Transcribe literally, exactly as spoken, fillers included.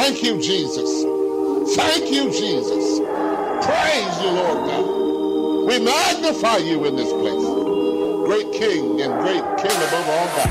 Thank you, Jesus. Thank you, Jesus. Praise you, Lord God. We magnify you in this place. Great King and great King above all gods.